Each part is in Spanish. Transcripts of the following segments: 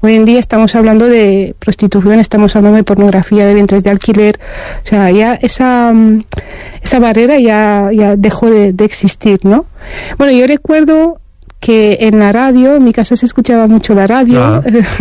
Hoy en día estamos hablando de prostitución, estamos hablando de pornografía, de vientres de alquiler. O sea, ya esa barrera ya dejó de existir, ¿no? Bueno, yo recuerdo que en la radio, en mi casa se escuchaba mucho la radio,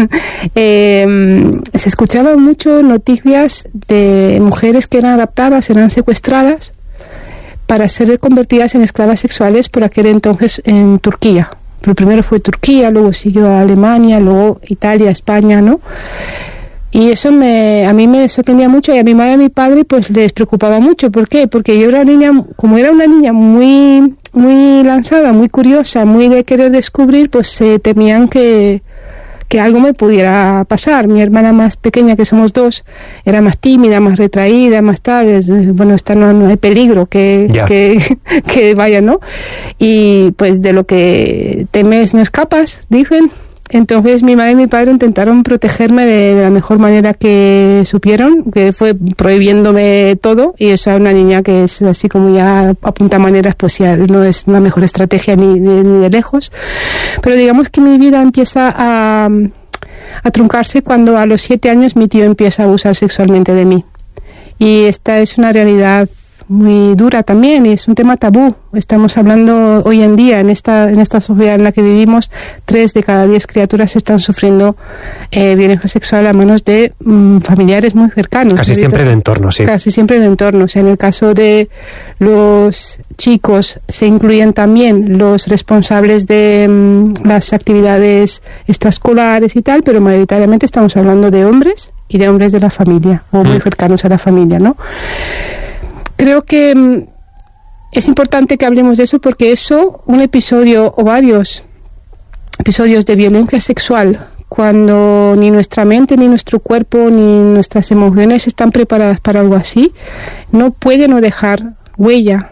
se escuchaban mucho noticias de mujeres que eran raptadas, eran secuestradas para ser convertidas en esclavas sexuales por aquel entonces en Turquía. Pero primero fue Turquía, luego siguió Alemania, luego Italia, España, ¿no? Y eso a mí me sorprendía mucho, y a mi madre y a mi padre pues les preocupaba mucho. ¿Por qué? Porque yo era una niña muy, muy lanzada, muy curiosa, muy de querer descubrir, pues temían que algo me pudiera pasar. Mi hermana más pequeña, que somos dos, era más tímida, más retraída, más tal. Bueno, no hay peligro que vaya, ¿no? Y pues de lo que temes no escapas, dicen. Entonces mi madre y mi padre intentaron protegerme de la mejor manera que supieron, que fue prohibiéndome todo, y esa una niña que es así como ya apunta maneras, pues ya no es la mejor estrategia ni de lejos. Pero digamos que mi vida empieza a truncarse cuando a los 7 años mi tío empieza a abusar sexualmente de mí. Y esta es una realidad muy dura también, y es un tema tabú. Estamos hablando hoy en día, en esta sociedad en la que vivimos, 3 de cada 10 criaturas están sufriendo violencia sexual a manos de familiares muy cercanos. Casi siempre en entorno, sí. Casi siempre en entornos. En el caso de los chicos se incluyen también los responsables de las actividades extraescolares y tal, pero mayoritariamente estamos hablando de hombres y de hombres de la familia, o muy cercanos a la familia, ¿no? Creo que es importante que hablemos de eso, porque un episodio o varios episodios de violencia sexual, cuando ni nuestra mente, ni nuestro cuerpo, ni nuestras emociones están preparadas para algo así, no puede no dejar huella.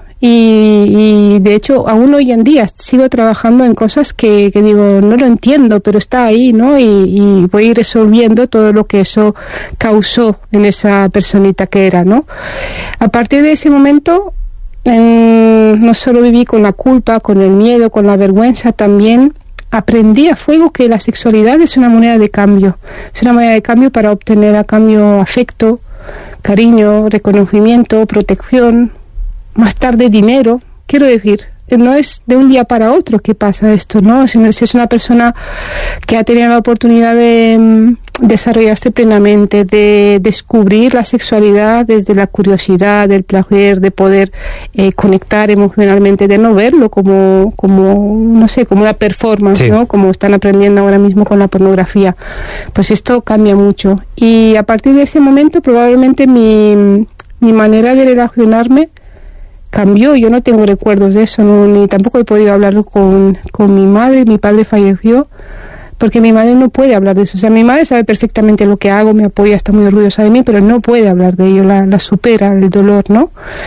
Y de hecho, aún hoy en día sigo trabajando en cosas que digo, no lo entiendo, pero está ahí, ¿no? Y voy a ir resolviendo todo lo que eso causó en esa personita que era, ¿no? A partir de ese momento, no solo viví con la culpa, con el miedo, con la vergüenza, también aprendí a fuego que la sexualidad es una moneda de cambio. Es una moneda de cambio para obtener a cambio afecto, cariño, reconocimiento, protección, más tarde dinero. Quiero decir, no es de un día para otro que pasa esto, ¿no? Si es una persona que ha tenido la oportunidad de desarrollarse plenamente, de descubrir la sexualidad desde la curiosidad, del placer, de poder conectar emocionalmente, de no verlo como no sé, como una performance, sí, ¿no? Como están aprendiendo ahora mismo con la pornografía. Pues esto cambia mucho. Y a partir de ese momento probablemente mi manera de relacionarme cambió. Yo no tengo recuerdos de eso, ni tampoco he podido hablarlo con mi madre. Mi padre falleció porque mi madre no puede hablar de eso. O sea, mi madre sabe perfectamente lo que hago, me apoya, está muy orgullosa de mí, pero no puede hablar de ello, la supera el dolor, ¿no?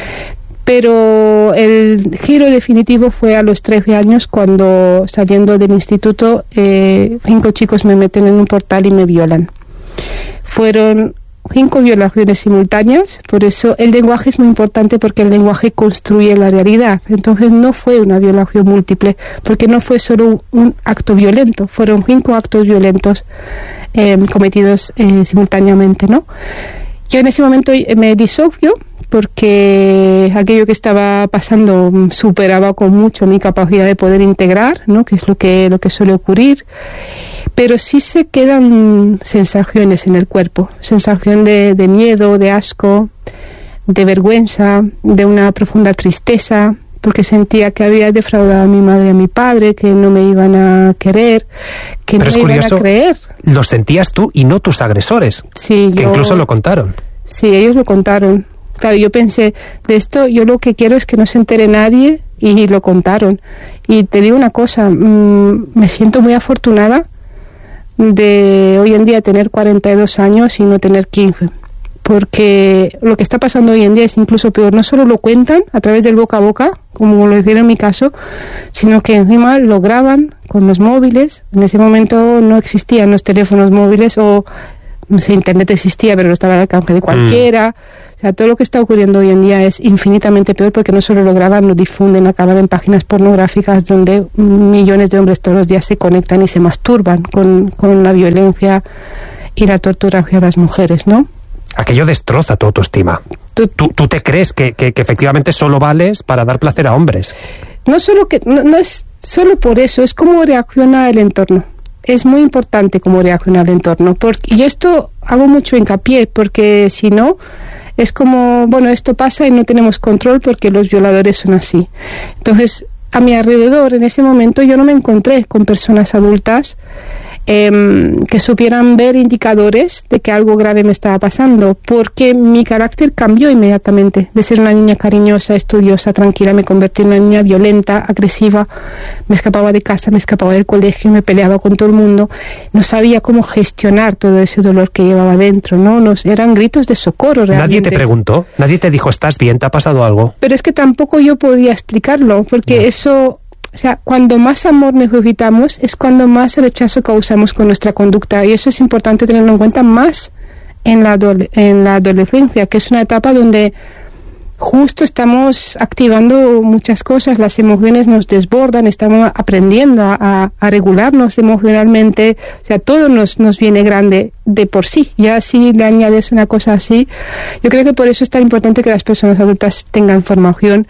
Pero el giro definitivo fue a los 13 años, cuando, saliendo del instituto, 5 chicos me meten en un portal y me violan. Fueron 5 violaciones simultáneas. Por eso el lenguaje es muy importante, porque el lenguaje construye la realidad. Entonces no fue una violación múltiple, porque no fue solo un acto violento, fueron 5 actos violentos cometidos simultáneamente, ¿no? Yo en ese momento me disocio, porque aquello que estaba pasando superaba con mucho mi capacidad de poder integrar, ¿no? Que es lo que suele ocurrir. Pero sí se quedan sensaciones en el cuerpo, sensación de miedo, de asco, de vergüenza, de una profunda tristeza, porque sentía que había defraudado a mi madre y a mi padre, que no me iban a querer, que no me iban a creer. Lo sentías tú y no tus agresores, sí, que incluso lo contaron. Sí, ellos lo contaron. Claro, yo pensé, de esto yo lo que quiero es que no se entere nadie, y lo contaron. Y te digo una cosa, me siento muy afortunada de hoy en día tener 42 años y no tener 15, porque lo que está pasando hoy en día es incluso peor. No solo lo cuentan a través del boca a boca, como lo hicieron en mi caso, sino que encima lo graban con los móviles. En ese momento no existían los teléfonos móviles, o no sé, Internet existía, pero no estaba al alcance de cualquiera. O sea, todo lo que está ocurriendo hoy en día es infinitamente peor porque no solo lo graban, lo difunden, acaban en páginas pornográficas donde millones de hombres todos los días se conectan y se masturban con la violencia y la tortura hacia las mujeres, ¿no? Aquello destroza tu autoestima. ¿Tú te crees que efectivamente solo vales para dar placer a hombres? No es solo por eso, es cómo reacciona el entorno. Es muy importante cómo reacciona el entorno. Y esto hago mucho hincapié, porque si no, es como, bueno, esto pasa y no tenemos control porque los violadores son así. Entonces, a mi alrededor, en ese momento, yo no me encontré con personas adultas que supieran ver indicadores de que algo grave me estaba pasando, porque mi carácter cambió inmediatamente. De ser una niña cariñosa, estudiosa, tranquila, me convertí en una niña violenta, agresiva, me escapaba de casa, me escapaba del colegio, me peleaba con todo el mundo, no sabía cómo gestionar todo ese dolor que llevaba dentro, ¿no? Eran gritos de socorro realmente. ¿Nadie te preguntó? ¿Nadie te dijo, estás bien, te ha pasado algo? Pero es que tampoco yo podía explicarlo, porque eso... O sea, cuando más amor necesitamos es cuando más rechazo causamos con nuestra conducta, y eso es importante tenerlo en cuenta más en la adolescencia, que es una etapa donde justo estamos activando muchas cosas, las emociones nos desbordan, estamos aprendiendo a regularnos emocionalmente, o sea, todo nos viene grande de por sí, ya si le añades una cosa así, yo creo que por eso es tan importante que las personas adultas tengan formación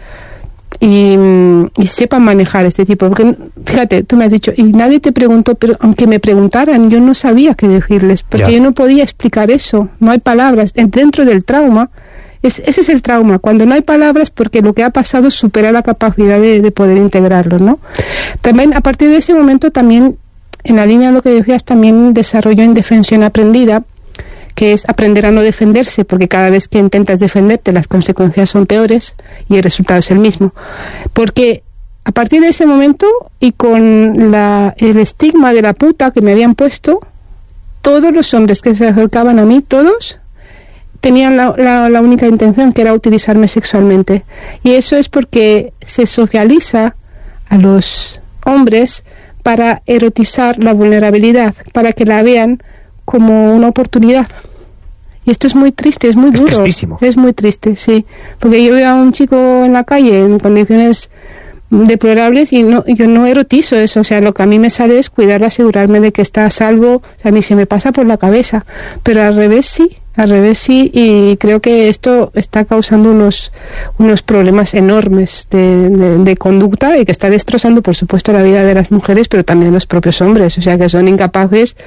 y sepan manejar este tipo, porque fíjate, tú me has dicho y nadie te preguntó, pero aunque me preguntaran yo no sabía qué decirles, porque yo no podía explicar eso, no hay palabras dentro del trauma. Ese es el trauma, cuando no hay palabras, porque lo que ha pasado supera la capacidad de poder integrarlo, ¿no? También a partir de ese momento, también en la línea de lo que decías, también desarrolló indefensión aprendida, que es aprender a no defenderse, porque cada vez que intentas defenderte las consecuencias son peores y el resultado es el mismo. Porque a partir de ese momento y con el estigma de la puta que me habían puesto, todos los hombres que se acercaban a mí, todos, tenían la única intención, que era utilizarme sexualmente. Y eso es porque se socializa a los hombres para erotizar la vulnerabilidad, para que la vean como una oportunidad. Y esto es muy triste, es muy duro. Es tristísimo. Es muy triste, sí. Porque yo veo a un chico en la calle en condiciones deplorables y yo no erotizo eso. O sea, lo que a mí me sale es cuidar, asegurarme de que está a salvo. O sea, ni se me pasa por la cabeza. Pero al revés sí, y creo que esto está causando unos problemas enormes de conducta y que está destrozando, por supuesto, la vida de las mujeres, pero también los propios hombres. O sea, que son incapaces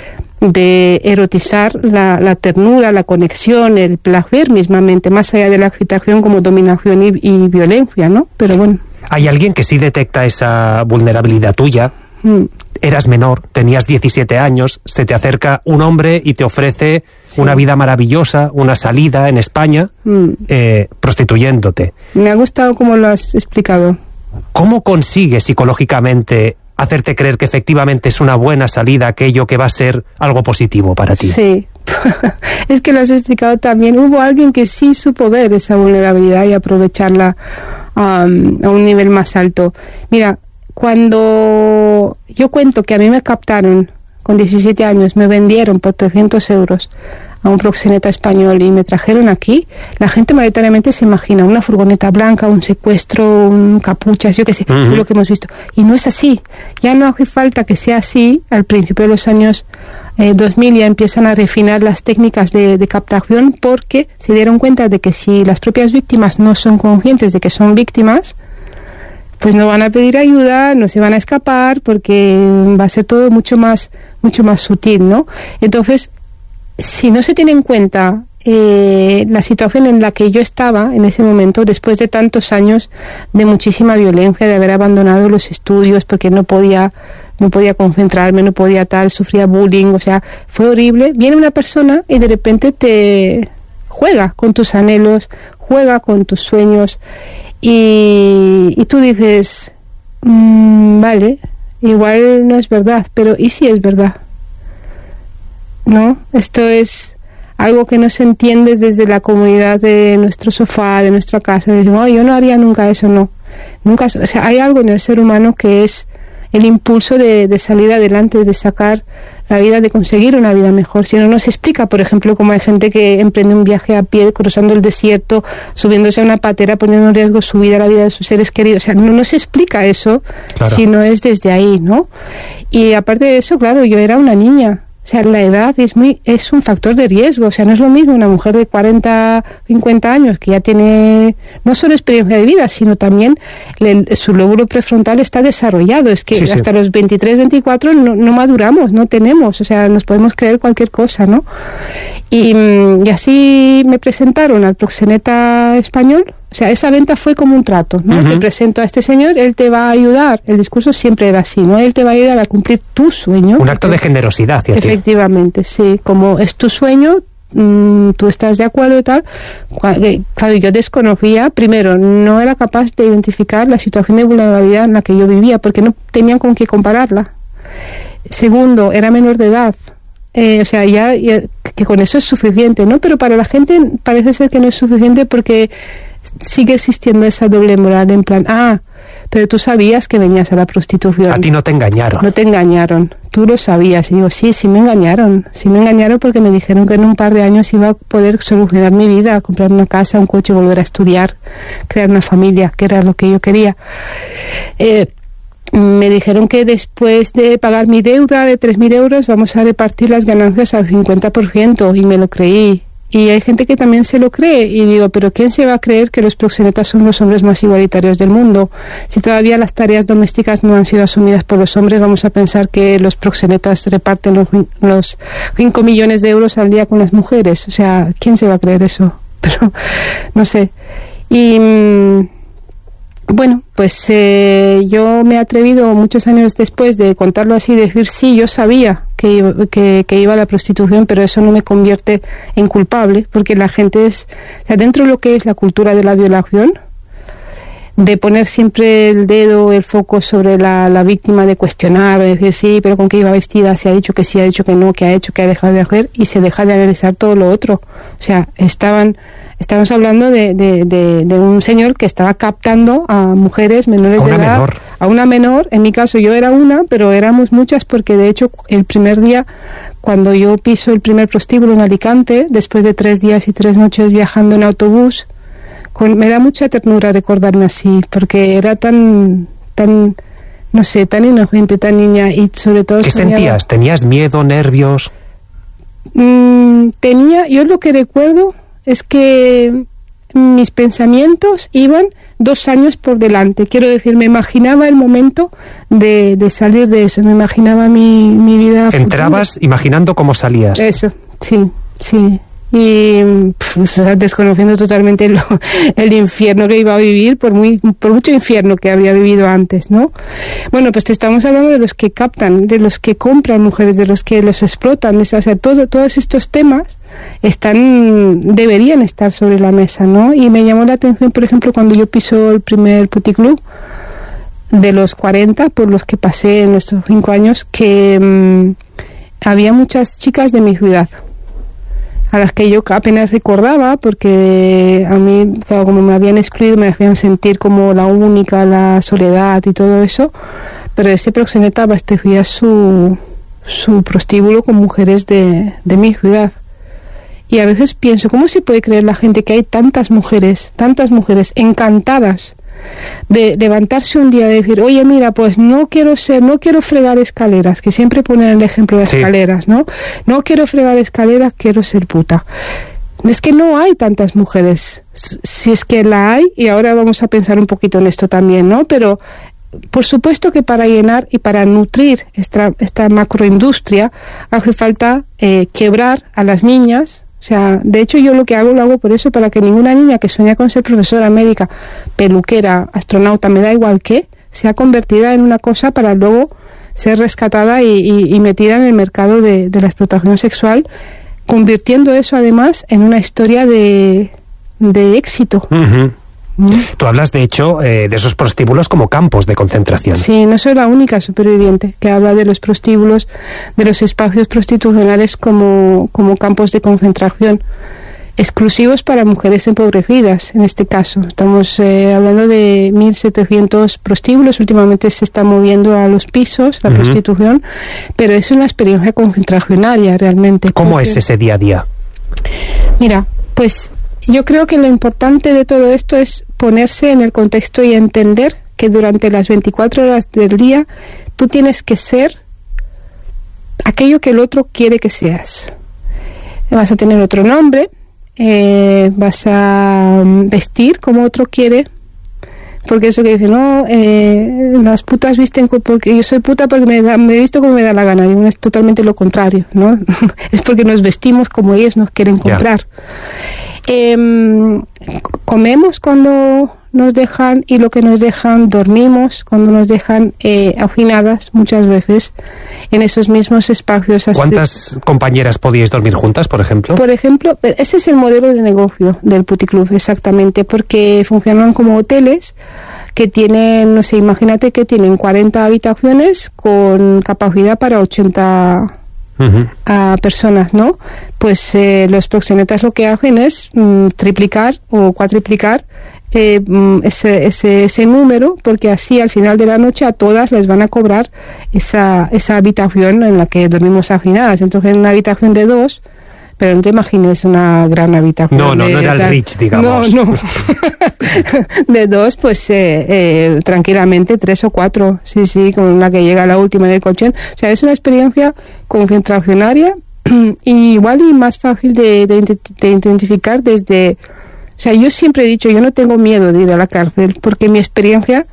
de erotizar la ternura, la conexión, el placer mismamente, más allá de la excitación como dominación y violencia, ¿no? Pero bueno. ¿Hay alguien que sí detecta esa vulnerabilidad tuya? Eras menor, tenías 17 años, se te acerca un hombre y te ofrece una vida maravillosa, una salida en España, prostituyéndote. Me ha gustado cómo lo has explicado. ¿Cómo consigues psicológicamente hacerte creer que efectivamente es una buena salida aquello que va a ser algo positivo para ti? Sí, es que lo has explicado también. Hubo alguien que sí supo ver esa vulnerabilidad y aprovecharla a un nivel más alto. Mira, cuando yo cuento que a mí me captaron con 17 años, me vendieron por 300 euros a un proxeneta español y me trajeron aquí, la gente mayoritariamente se imagina una furgoneta blanca, un secuestro, un capuchas, yo qué sé, todo lo que hemos visto. Y no es así. Ya no hace falta que sea así. Al principio de los años 2000 ya empiezan a refinar las técnicas de captación, porque se dieron cuenta de que si las propias víctimas no son conscientes de que son víctimas, pues no van a pedir ayuda, no se van a escapar, porque va a ser todo mucho más sutil, ¿no? Entonces, si no se tiene en cuenta la situación en la que yo estaba en ese momento, después de tantos años de muchísima violencia, de haber abandonado los estudios porque no podía concentrarme, no podía tal, sufría bullying, o sea, fue horrible. Viene una persona y de repente te juega con tus anhelos, juega con tus sueños, y tú dices, vale, igual no es verdad, pero ¿y si es verdad? ¿No? Esto es algo que no se entiende desde la comodidad de nuestro sofá, de nuestra casa. Decimos, yo no haría nunca eso, no. Nunca, o sea, hay algo en el ser humano que es el impulso de salir adelante, de sacar la vida, de conseguir una vida mejor. Si no, no se explica, por ejemplo, cómo hay gente que emprende un viaje a pie, cruzando el desierto, subiéndose a una patera, poniendo en riesgo su vida, la vida de sus seres queridos. O sea, no se explica eso, claro, si no es desde ahí, ¿no? Y aparte de eso, claro, yo era una niña. O sea, la edad es un factor de riesgo. O sea, no es lo mismo una mujer de 40, 50 años que ya tiene no solo experiencia de vida, sino también su lóbulo prefrontal está desarrollado. Es que hasta los 23, 24 no maduramos, no tenemos. O sea, nos podemos creer cualquier cosa, ¿no? Y así me presentaron al proxeneta español. O sea, esa venta fue como un trato, ¿no? Uh-huh. Te presento a este señor, él te va a ayudar. El discurso siempre era así, ¿no? Él te va a ayudar a cumplir tu sueño. Un acto de generosidad hacia ti. Efectivamente, sí. Como es tu sueño, tú estás de acuerdo y tal. Claro, yo desconocía, primero, no era capaz de identificar la situación de vulnerabilidad en la que yo vivía, porque no tenían con qué compararla. Segundo, era menor de edad. O sea, ya que con eso es suficiente, ¿no? Pero para la gente parece ser que no es suficiente porque sigue existiendo esa doble moral en plan, pero tú sabías que venías a la prostitución. A ti no te engañaron. No te engañaron, tú lo sabías. Y digo, sí me engañaron. Sí me engañaron porque me dijeron que en un par de años iba a poder solucionar mi vida, comprar una casa, un coche, volver a estudiar, crear una familia, que era lo que yo quería. Me dijeron que después de pagar mi deuda de 3.000 euros vamos a repartir las ganancias al 50%, y me lo creí. Y hay gente que también se lo cree, y digo, pero ¿quién se va a creer que los proxenetas son los hombres más igualitarios del mundo? Si todavía las tareas domésticas no han sido asumidas por los hombres, vamos a pensar que los proxenetas reparten los 5 millones de euros al día con las mujeres. O sea, ¿quién se va a creer eso? Pero, no sé. Y bueno, pues yo me he atrevido muchos años después de contarlo así, de decir, sí, yo sabía que iba a la prostitución, pero eso no me convierte en culpable, porque la gente o sea, dentro de lo que es la cultura de la violación, de poner siempre el dedo, el foco sobre la víctima, de cuestionar, de decir, sí, pero con qué iba vestida, se ha dicho que sí, ha dicho que no, que ha hecho, que ha dejado de hacer, y se deja de analizar todo lo otro. O sea, estamos hablando de un señor que estaba captando a mujeres menores de edad. A una menor. En mi caso yo era una, pero éramos muchas, porque de hecho el primer día, cuando yo piso el primer prostíbulo en Alicante, después de 3 días y 3 noches viajando en autobús, me da mucha ternura recordarme así, porque era tan no sé, tan inocente, tan niña, y sobre todo... ¿Qué sentías? ¿Tenías miedo, nervios? Yo lo que recuerdo es que mis pensamientos iban 2 años por delante. Quiero decir, me imaginaba el momento de salir de eso, me imaginaba mi vida futura. Entrabas imaginando cómo salías. Eso, sí. Y desconociendo totalmente el infierno que iba a vivir, por mucho infierno que habría vivido antes, ¿no? Bueno, pues te estamos hablando de los que captan, de los que compran mujeres, de los que los explotan, o sea, todos estos temas deberían estar sobre la mesa, ¿no? Y me llamó la atención, por ejemplo, cuando yo piso el primer puticlub, de los 40 por los que pasé en estos 5 años, que había muchas chicas de mi ciudad, a las que yo apenas recordaba, porque a mí, claro, como me habían excluido, me hacían sentir como la única, la soledad y todo eso, pero ese proxeneta abastecía su prostíbulo con mujeres de mi ciudad. Y a veces pienso, ¿cómo se puede creer la gente que hay tantas mujeres encantadas de levantarse un día y decir, oye, mira, pues no quiero fregar escaleras, que siempre ponen el ejemplo de escaleras, ¿no? No quiero fregar escaleras, quiero ser puta. Es que no hay tantas mujeres, si es que la hay, y ahora vamos a pensar un poquito en esto también, ¿no? Pero por supuesto que para llenar y para nutrir esta macroindustria hace falta quebrar a las niñas. O sea, de hecho yo lo hago por eso, para que ninguna niña que sueña con ser profesora, médica, peluquera, astronauta, me da igual qué, sea convertida en una cosa para luego ser rescatada y metida en el mercado de la explotación sexual, convirtiendo eso además en una historia de éxito. Uh-huh. Tú hablas, de hecho, de esos prostíbulos como campos de concentración. Sí, no soy la única superviviente que habla de los prostíbulos, de los espacios prostitucionales como campos de concentración. exclusivos para mujeres empobrecidas, en este caso. Estamos hablando de 1.700 prostíbulos. Últimamente se está moviendo a los pisos, la prostitución, pero es una experiencia contraccionaria realmente. ¿Cómo es ese día a día? Mira, pues yo creo que lo importante de todo esto es ponerse en el contexto y entender que durante las 24 horas del día tú tienes que ser aquello que el otro quiere que seas. Vas a tener otro nombre, vas a vestir como otro quiere, porque eso que dice, no, las putas visten porque yo soy puta porque me he visto como me da la gana. Y es totalmente lo contrario, ¿no? Es porque nos vestimos como ellos nos quieren comprar. Comemos cuando nos dejan y lo que nos dejan, dormimos cuando nos dejan, hacinadas muchas veces en esos mismos espacios. ¿Cuántas compañeras podíais dormir juntas, por ejemplo? Por ejemplo, ese es el modelo de negocio del puticlub, exactamente, porque funcionan como hoteles que tienen, no sé, imagínate que tienen 40 habitaciones con capacidad para 80 a personas, ¿no? Pues los proxenetas lo que hacen es triplicar o cuatriplicar ese número, porque así al final de la noche a todas les van a cobrar esa habitación en la que dormimos hacinadas. Entonces en una habitación de 2, pero no te imagines una gran habitación. No era el Rich, digamos. No. De 2, pues tranquilamente 3 o 4, sí, con la que llega la última en el colchón. O sea, es una experiencia concentracionaria y igual y más fácil de identificar desde... O sea, yo siempre he dicho, yo no tengo miedo de ir a la cárcel, porque mi experiencia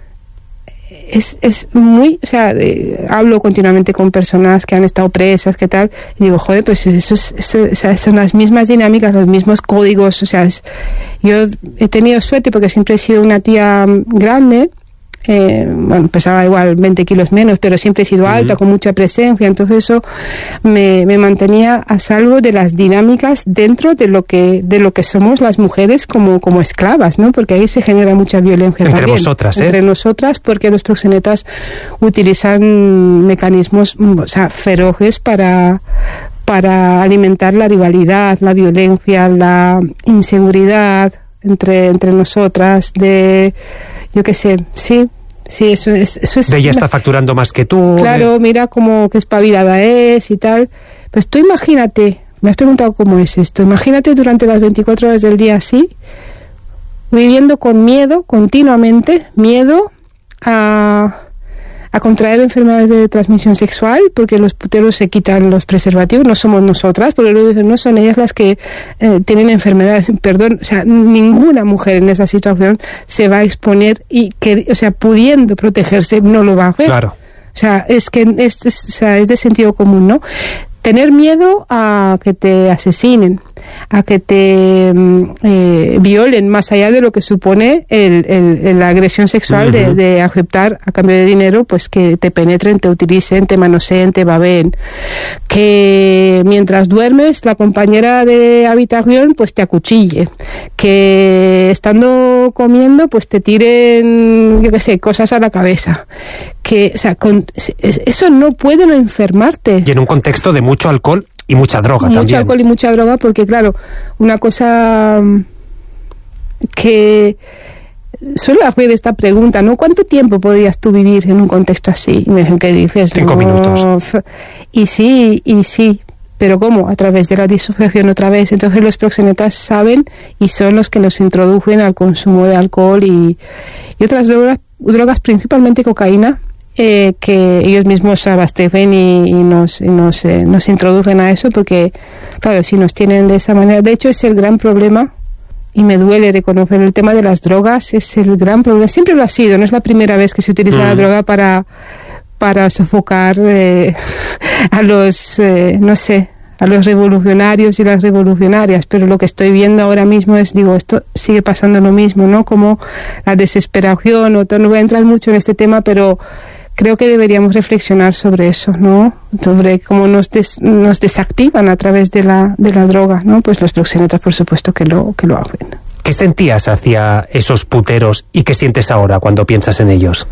es muy... O sea, hablo continuamente con personas que han estado presas, ¿qué tal? Y digo, joder, pues eso son las mismas dinámicas, los mismos códigos. O sea, yo he tenido suerte porque siempre he sido una tía grande. Bueno, pesaba igual 20 kilos menos, pero siempre he sido alta, con mucha presencia, entonces eso me mantenía a salvo de las dinámicas dentro de lo que somos las mujeres como esclavas, ¿no? Porque ahí se genera mucha violencia entre también. Vosotras, entre nosotras, porque los proxenetas utilizan mecanismos, o sea, feroces para alimentar la rivalidad, la violencia, la inseguridad entre nosotras, yo qué sé, sí, eso es... De ella está facturando más que tú. Claro, mira cómo que espabilada es y tal. Pues tú imagínate, me has preguntado cómo es esto, imagínate durante las 24 horas del día así, viviendo con miedo, continuamente, miedo a contraer enfermedades de transmisión sexual, porque los puteros se quitan los preservativos, no somos nosotras, porque luego dicen, no son ellas las que tienen enfermedades, perdón, o sea, ninguna mujer en esa situación se va a exponer y que, o sea, pudiendo protegerse, no lo va a hacer. Claro. O sea, es que es de sentido común, ¿no? Tener miedo a que te asesinen, a que te violen, más allá de lo que supone la agresión sexual de aceptar a cambio de dinero, pues que te penetren, te utilicen, te manoseen, te babeen. Que mientras duermes, la compañera de habitación pues te acuchille. Que estando comiendo, pues te tiren, yo qué sé, cosas a la cabeza. Que, o sea, eso no puede no enfermarte. Y en un contexto de mucho alcohol y mucha droga también. Mucho alcohol y mucha droga, porque claro, una cosa que suelo hacer esta pregunta, ¿no? ¿Cuánto tiempo podrías tú vivir en un contexto así? Y me dicen que dices 5 minutos. Y sí, pero ¿cómo? A través de la disociación otra vez. Entonces los proxenetas saben y son los que nos introducen al consumo de alcohol y otras drogas, principalmente cocaína, que ellos mismos abastecen y nos introducen a eso, porque claro, si nos tienen de esa manera, de hecho es el gran problema, y me duele reconocer, el tema de las drogas es el gran problema, siempre lo ha sido, no es la primera vez que se utiliza la droga para sofocar a los a los revolucionarios y las revolucionarias, pero lo que estoy viendo ahora mismo es, esto sigue pasando lo mismo, ¿no? Como la desesperación, no voy a entrar mucho en este tema, pero creo que deberíamos reflexionar sobre eso, ¿no? Sobre cómo nos desactivan a través de la droga, ¿no? Pues los proxenetas, por supuesto, que lo hacen. ¿Qué sentías hacia esos puteros y qué sientes ahora cuando piensas en ellos?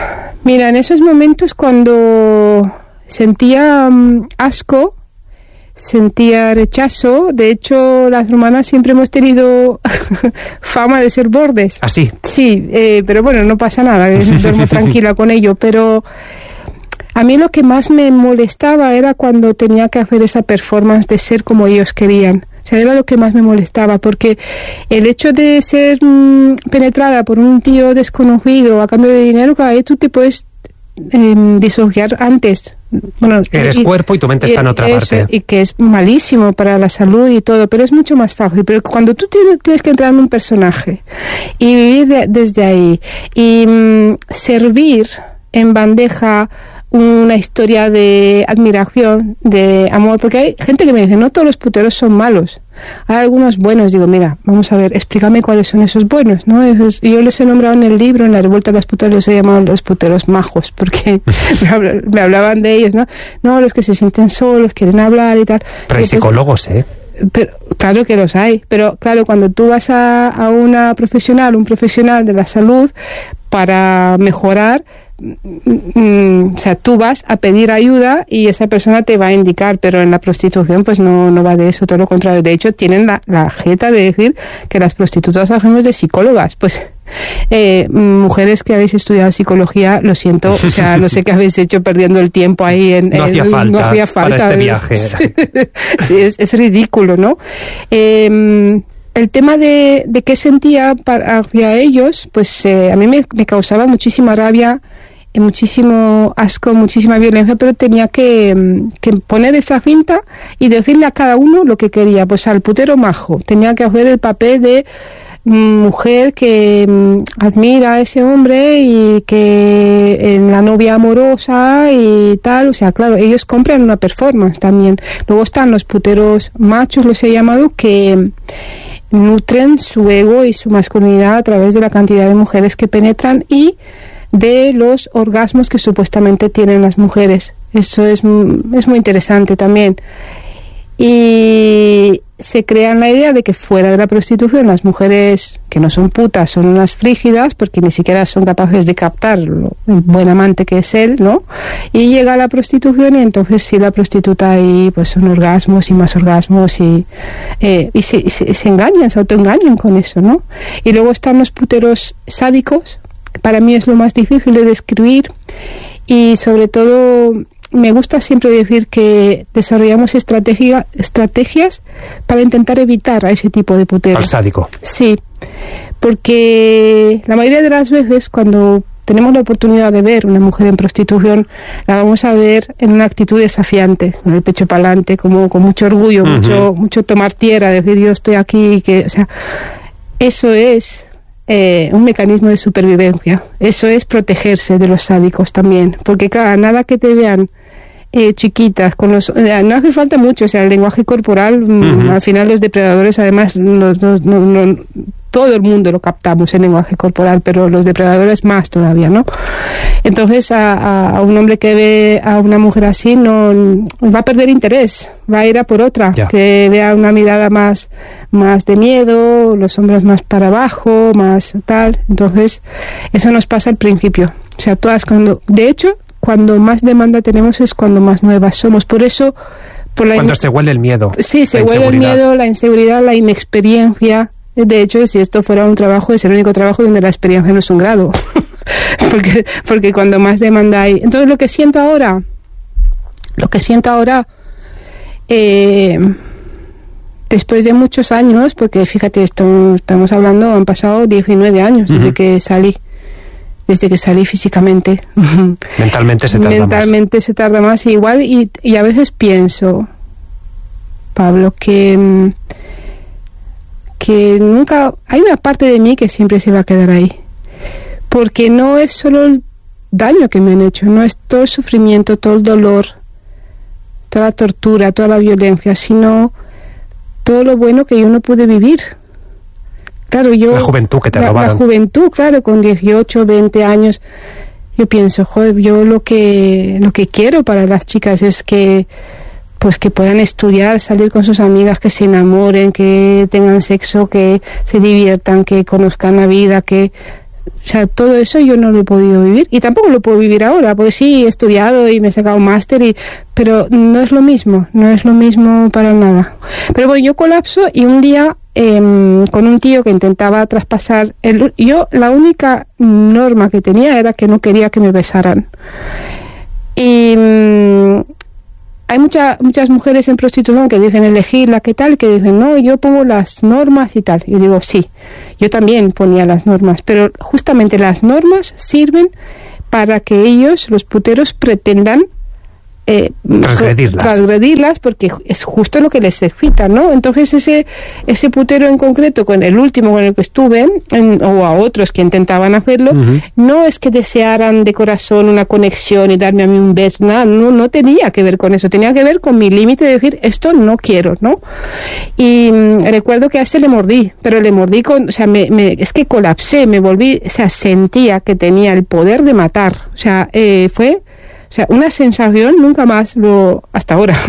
Mira, en esos momentos cuando sentía asco, sentía rechazo. De hecho, las rumanas siempre hemos tenido fama de ser bordes. ¿Ah, sí? Sí, pero bueno, no pasa nada, duermo tranquila con ello, pero a mí lo que más me molestaba era cuando tenía que hacer esa performance de ser como ellos querían. O sea, era lo que más me molestaba, porque el hecho de ser penetrada por un tío desconocido a cambio de dinero, claro, ahí tú te puedes disociar antes. Bueno, eres cuerpo y tu mente está en otra parte. Y que es malísimo para la salud y todo, pero es mucho más fácil. Pero cuando tú tienes que entrar en un personaje y vivir desde ahí y servir en bandeja una historia de admiración, de amor, porque hay gente que me dice, no todos los puteros son malos, hay algunos buenos. Digo, mira, vamos a ver, explícame cuáles son esos buenos, ¿no? Yo les he nombrado en el libro, en la revuelta de las puteros, les he llamado los puteros majos, porque me hablaban de ellos, ¿no? No, los que se sienten solos, quieren hablar y tal. Pero hay psicólogos, Pero, claro que los hay, pero claro, cuando tú vas a un profesional de la salud para mejorar, o sea, tú vas a pedir ayuda y esa persona te va a indicar, pero en la prostitución pues no va de eso, todo lo contrario. De hecho, tienen la jeta de decir que las prostitutas hacemos de psicólogas. Pues mujeres que habéis estudiado psicología, lo siento, o sea, no sé qué habéis hecho perdiendo el tiempo ahí no hacía falta para este viaje. Sí, es ridículo, ¿no? El tema de qué sentía hacia ellos, pues a mí me causaba muchísima rabia, muchísimo asco, muchísima violencia, pero tenía que poner esa cinta y decirle a cada uno lo que quería. Pues al putero majo tenía que hacer el papel de mujer que admira a ese hombre y que en la novia amorosa y tal. O sea, claro, ellos compran una performance también. Luego están los puteros machos, los he llamado, que nutren su ego y su masculinidad a través de la cantidad de mujeres que penetran y de los orgasmos que supuestamente tienen las mujeres. Eso es muy interesante también. Y se crean la idea de que fuera de la prostitución las mujeres que no son putas son unas frígidas porque ni siquiera son capaces de captar el buen amante que es él, ¿no? Y llega a la prostitución y entonces sí, la prostituta ahí pues son orgasmos y más orgasmos y se engañan, se autoengañan con eso, ¿no? Y luego están los puteros sádicos, que para mí es lo más difícil de describir, y sobre todo me gusta siempre decir que desarrollamos estrategias para intentar evitar a ese tipo de putero. Al sádico. Sí, porque la mayoría de las veces cuando tenemos la oportunidad de ver una mujer en prostitución, la vamos a ver en una actitud desafiante, con el pecho para adelante, como con mucho orgullo, mucho tomar tierra, decir yo estoy aquí, o sea, eso es un mecanismo de supervivencia. Eso es protegerse de los sádicos también, porque claro, nada que te vean chiquitas, no hace falta mucho, o sea, el lenguaje corporal, al final los depredadores, además, todo el mundo lo captamos en lenguaje corporal, pero los depredadores más todavía, ¿no? Entonces a un hombre que ve a una mujer así no va a perder interés, va a ir a por otra, que vea una mirada más de miedo, los hombros más para abajo, más tal. Entonces eso nos pasa al principio, o sea, de hecho cuando más demanda tenemos es cuando más nuevas somos. Por eso cuando se huele el miedo. Sí, se huele el miedo, la inseguridad, la inexperiencia. De hecho, si esto fuera un trabajo, es el único trabajo donde la experiencia no es un grado. porque cuando más demanda hay. Entonces, lo que siento ahora, después de muchos años, porque fíjate, estamos hablando, han pasado 19 años desde que salí físicamente. Mentalmente se tarda más. Igual, y a veces pienso, Pablo, que nunca hay una parte de mí que siempre se va a quedar ahí, porque no es solo el daño que me han hecho, no es todo el sufrimiento, todo el dolor, toda la tortura, toda la violencia, sino todo lo bueno que yo no pude vivir. Claro, la juventud que te robaron. La juventud, claro, con 18, 20 años. Yo pienso, joder, yo lo que quiero para las chicas es que puedan estudiar, salir con sus amigas, que se enamoren, que tengan sexo, que se diviertan, que conozcan la vida, que O sea, todo eso yo no lo he podido vivir y tampoco lo puedo vivir ahora, porque sí, he estudiado y me he sacado un máster, pero no es lo mismo para nada. Pero bueno, yo colapso y un día con un tío que intentaba traspasar, yo la única norma que tenía era que no quería que me besaran. Y hay muchas mujeres en prostitución que dicen elegirla, ¿qué tal? Que dicen, no, yo pongo las normas y tal. Yo digo, sí, yo también ponía las normas, pero justamente las normas sirven para que ellos, los puteros, pretendan transgredirlas, porque es justo lo que les excita, ¿no? Entonces ese putero en concreto, con el último con el que estuve, o a otros que intentaban hacerlo, no es que desearan de corazón una conexión y darme a mí un beso, nada, no tenía que ver con eso, tenía que ver con mi límite de decir, esto no quiero, ¿no? Y recuerdo que a ese le mordí, pero le mordí o sea, es que colapsé, me volví, o sea, sentía que tenía el poder de matar, o sea, fue... O sea, una sensación, nunca más hasta ahora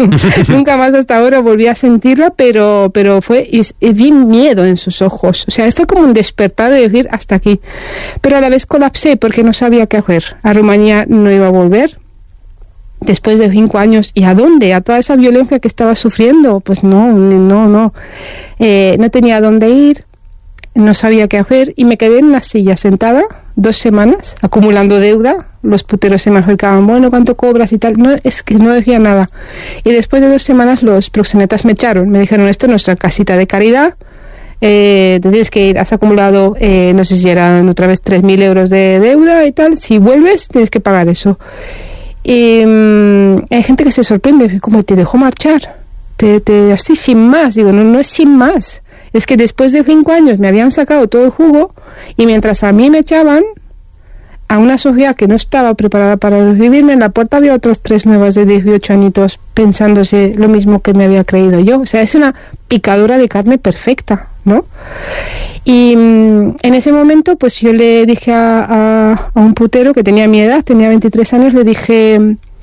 volví a sentirla, pero fue, y vi miedo en sus ojos. O sea, fue como un despertar de decir hasta aquí. Pero a la vez colapsé porque no sabía qué hacer. A Rumanía no iba a volver después de 5 años. ¿Y a dónde? ¿A toda esa violencia que estaba sufriendo? Pues no. No tenía a dónde ir, no sabía qué hacer y me quedé en una silla sentada 2 semanas acumulando deuda. Los puteros se me acercaban, bueno, ¿cuánto cobras y tal? No, es que no decía nada. Y después de 2 semanas los proxenetas me echaron. Me dijeron, esto es nuestra casita de caridad, te tienes que ir, has acumulado, no sé si eran otra vez 3.000 euros de deuda y tal, si vuelves tienes que pagar eso. Y hay gente que se sorprende, como te dejó marchar, así sin más. Digo, no es sin más, es que después de 5 años me habían sacado todo el jugo y mientras a mí me echaban a una sociedad que no estaba preparada para recibirme, en la puerta había otros 3 nuevas de 18 añitos pensándose lo mismo que me había creído yo. O sea, es una picadura de carne perfecta, ¿no? Y en ese momento, pues yo le dije a un putero que tenía mi edad, tenía 23 años, le dije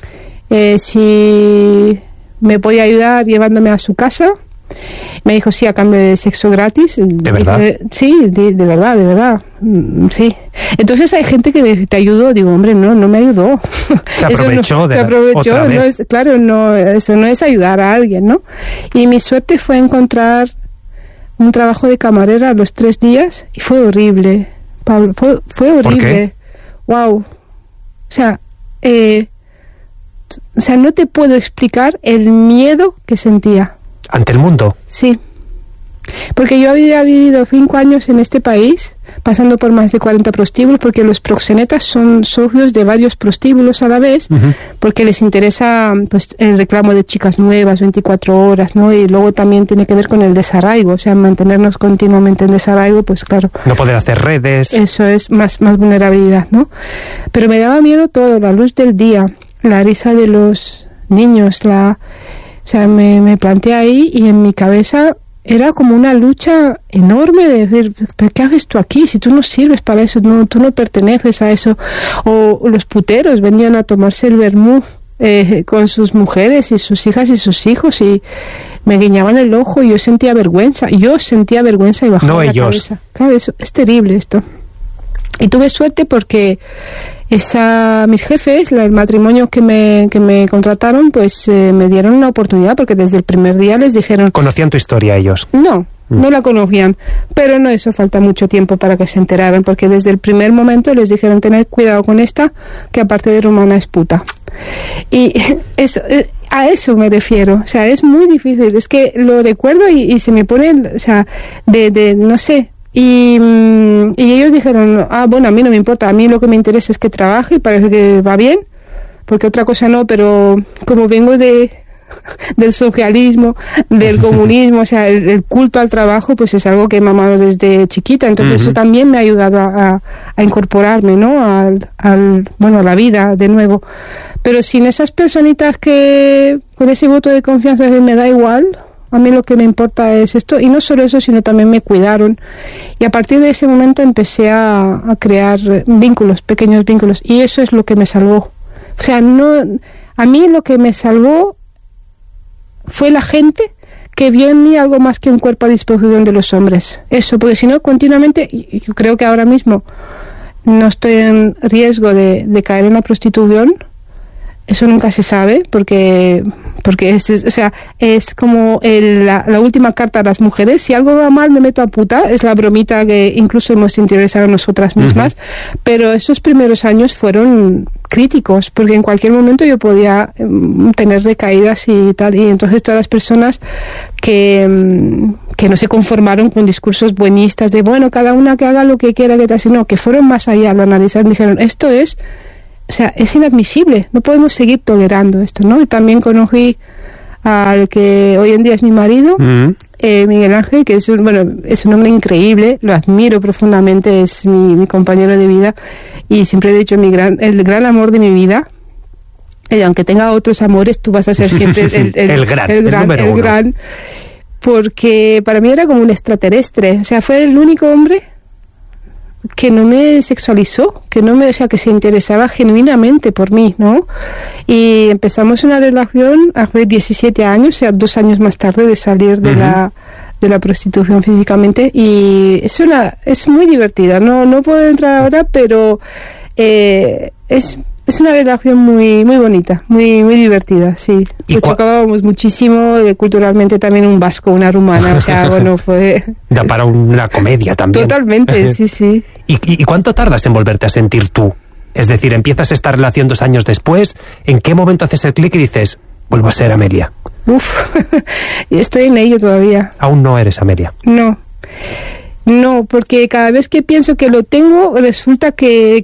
si me podía ayudar llevándome a su casa. Me dijo sí, a cambio de sexo gratis. ¿De verdad? Sí, de verdad, sí. Entonces hay gente que te ayudó, digo, hombre, no me ayudó. Se aprovechó otra vez. Eso no es ayudar a alguien, ¿no? Y mi suerte fue encontrar un trabajo de camarera a los 3 días y fue horrible, Pablo, fue horrible. ¿Por qué? Wow. O sea, no te puedo explicar el miedo que sentía. ¿Ante el mundo? Sí. Porque yo había vivido 5 años en este país, pasando por más de 40 prostíbulos, porque los proxenetas son socios de varios prostíbulos a la vez, porque les interesa pues el reclamo de chicas nuevas, 24 horas, ¿no? Y luego también tiene que ver con el desarraigo, o sea, mantenernos continuamente en desarraigo, pues claro. No poder hacer redes. Eso es más vulnerabilidad, ¿no? Pero me daba miedo todo, la luz del día, la risa de los niños, o sea, me planteé ahí y en mi cabeza era como una lucha enorme de decir, ¿pero qué haces tú aquí? Si tú no sirves para eso, tú no perteneces a eso. O los puteros venían a tomarse el vermú con sus mujeres y sus hijas y sus hijos y me guiñaban el ojo y yo sentía vergüenza. Y bajaba no la ellos. cabeza. Claro, eso es terrible esto. Y tuve suerte porque mis jefes, el matrimonio que me contrataron, pues me dieron una oportunidad porque desde el primer día les dijeron... ¿Conocían tu historia ellos? No la conocían, pero no hizo falta mucho tiempo para que se enteraran porque desde el primer momento les dijeron tener cuidado con esta, que aparte de rumana es puta. Y eso, a eso me refiero, o sea, es muy difícil, es que lo recuerdo y se me pone, o sea, no sé... Y ellos dijeron, bueno, a mí no me importa, a mí lo que me interesa es que trabaje y parece que va bien, porque otra cosa no, pero como vengo del socialismo, del comunismo, o sea, el culto al trabajo, pues es algo que he mamado desde chiquita, entonces eso también me ha ayudado a incorporarme, ¿no? a la vida de nuevo. Pero sin esas personitas que con ese voto de confianza que me da igual... A mí lo que me importa es esto, y no solo eso, sino también me cuidaron. Y a partir de ese momento empecé a crear vínculos, pequeños vínculos, y eso es lo que me salvó. O sea, a mí lo que me salvó fue la gente que vio en mí algo más que un cuerpo a disposición de los hombres. Eso, porque si no, continuamente, yo creo que ahora mismo no estoy en riesgo de caer en la prostitución. Eso nunca se sabe, porque es como la última carta a las mujeres. Si algo va mal, me meto a puta. Es la bromita que incluso hemos interiorizado nosotras mismas. Pero esos primeros años fueron críticos, porque en cualquier momento yo podía tener recaídas y tal. Y entonces todas las personas que no se conformaron con discursos buenistas de, bueno, cada una que haga lo que quiera, que tal, sino que fueron más allá, lo analizaron, dijeron, esto es... O sea, es inadmisible, no podemos seguir tolerando esto, ¿no? Y también conocí al que hoy en día es mi marido, Miguel Ángel, que es un hombre increíble, lo admiro profundamente, es mi compañero de vida y siempre he dicho el gran amor de mi vida. Aunque tenga otros amores, tú vas a ser siempre el gran, porque para mí era como un extraterrestre, o sea, fue el único hombre que no me sexualizó, que se interesaba genuinamente por mí, ¿no? Y empezamos una relación hace 17 años, o sea, 2 años más tarde de salir de la prostitución físicamente, y es muy divertida, no puedo entrar ahora, pero es una relación muy muy bonita, muy muy divertida, sí. Chocábamos muchísimo, culturalmente también un vasco, una rumana, o sea, bueno, fue... Da para una comedia también. Totalmente, sí. ¿Y cuánto tardas en volverte a sentir tú? Es decir, empiezas esta relación 2 años después, ¿en qué momento haces el clic y dices, vuelvo a ser Amelia? Estoy en ello todavía. ¿Aún no eres Amelia? No, porque cada vez que pienso que lo tengo, resulta que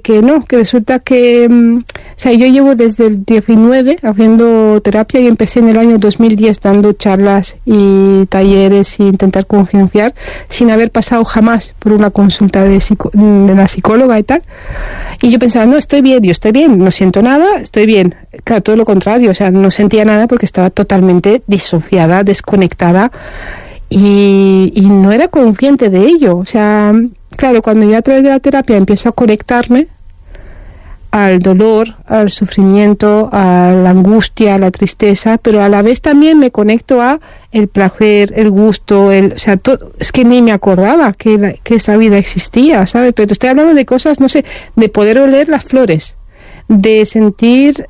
o sea, yo llevo desde el 19 haciendo terapia y empecé en el año 2010 dando charlas y talleres e intentar concienciar sin haber pasado jamás por una consulta de la psicóloga y tal. Y yo pensaba, no, estoy bien, no siento nada, estoy bien. Claro, todo lo contrario, o sea, no sentía nada porque estaba totalmente disociada, desconectada. Y no era consciente de ello. O sea, claro, cuando yo a través de la terapia empiezo a conectarme al dolor, al sufrimiento, a la angustia, a la tristeza, pero a la vez también me conecto a el placer, el gusto, o sea, todo, es que ni me acordaba que esa vida existía, ¿sabes? Pero te estoy hablando de cosas, no sé, de poder oler las flores, de sentir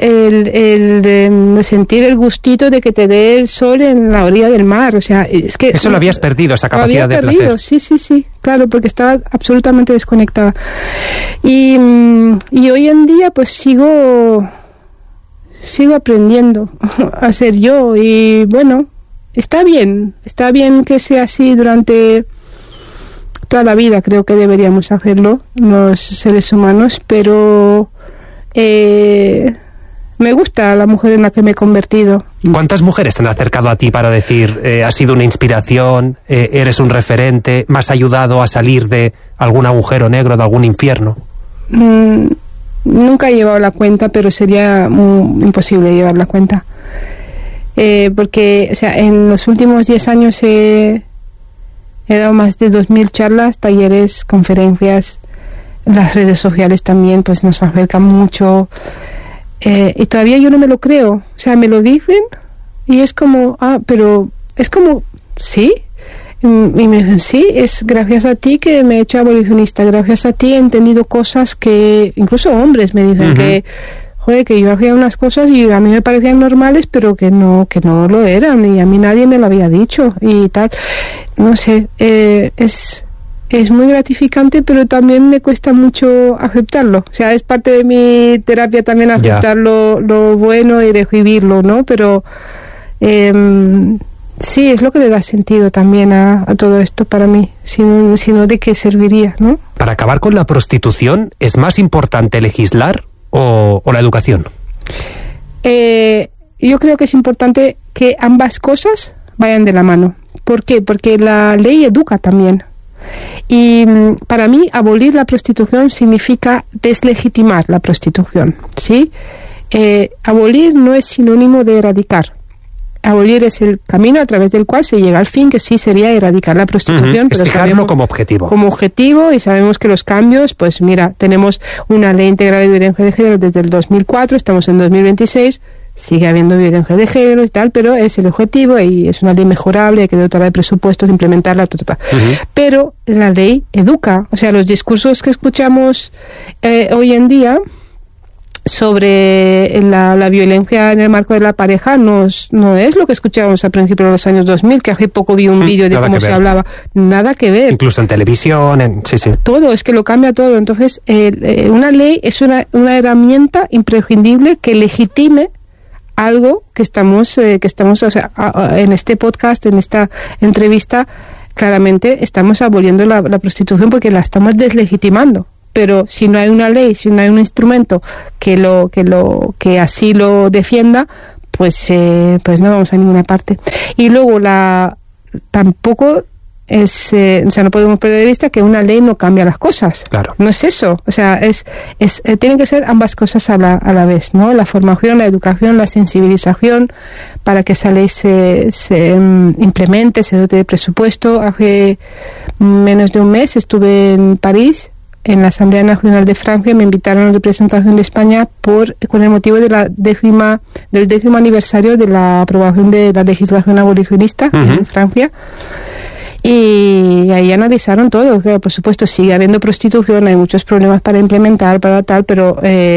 el gustito de que te dé el sol en la orilla del mar, o sea, es que... Eso lo habías perdido, esa capacidad de placer. Sí, claro, porque estaba absolutamente desconectada. Y hoy en día pues sigo aprendiendo a ser yo y bueno, está bien que sea así durante toda la vida, creo que deberíamos hacerlo los seres humanos, pero... me gusta la mujer en la que me he convertido. ¿Cuántas mujeres te han acercado a ti para decir, has sido una inspiración, eres un referente, me has ayudado a salir de algún agujero negro, de algún infierno? Nunca he llevado la cuenta, pero sería imposible llevar la cuenta. Porque, o sea, en los últimos 10 años he dado más de 2.000 charlas, talleres, conferencias. Las redes sociales también pues nos acercan mucho y todavía yo no me lo creo, o sea, me lo dicen y es como, pero es como, ¿sí? Y me dicen, sí, es gracias a ti que me he hecho abolicionista, gracias a ti he entendido cosas que, incluso hombres me dicen que yo hacía unas cosas y a mí me parecían normales, pero que no lo eran y a mí nadie me lo había dicho y tal, no sé, es muy gratificante, pero también me cuesta mucho aceptarlo. O sea, es parte de mi terapia también aceptar lo bueno y recibirlo, ¿no? Pero sí, es lo que le da sentido también a todo esto para mí. Si no, ¿de qué serviría, no? Para acabar con la prostitución, ¿es más importante legislar o la educación? Yo creo que es importante que ambas cosas vayan de la mano. ¿Por qué? Porque la ley educa también. Y para mí abolir la prostitución significa deslegitimar la prostitución, ¿sí? Abolir no es sinónimo de erradicar. Abolir es el camino a través del cual se llega al fin, que sí sería erradicar la prostitución. Pero fijarlo como objetivo. Como objetivo, y sabemos que los cambios, pues mira, tenemos una ley integral de violencia de género desde el 2004, estamos en 2026, sigue habiendo violencia de género y tal, pero es el objetivo y es una ley mejorable, hay que dotarla de presupuestos, implementarla, pero la ley educa, o sea, los discursos que escuchamos hoy en día sobre la violencia en el marco de la pareja no es lo que escuchábamos a principios de los años 2000, que hace poco vi un vídeo de cómo se hablaba. Nada que ver. Incluso en televisión, sí. Todo, es que lo cambia todo. Entonces, una ley es una herramienta imprescindible que legitime algo que estamos, o sea, en este podcast, en esta entrevista, claramente estamos aboliendo la prostitución porque la estamos deslegitimando. Pero si no hay una ley, si no hay un instrumento que así lo defienda, pues no vamos a ninguna parte. Y luego tampoco es, o sea, no podemos perder de vista que una ley no cambia las cosas. Claro. No es eso. O sea, tienen que ser ambas cosas a la vez, ¿no? La formación, la educación, la sensibilización para que esa ley se implemente, se dote de presupuesto. Hace menos de un mes estuve en París, en la Asamblea Nacional de Francia. Me invitaron a la representación de España con el motivo del 10º aniversario de la aprobación de la legislación abolicionista en Francia. Y ahí analizaron todo, que por supuesto sigue habiendo prostitución, hay muchos problemas para implementar, pero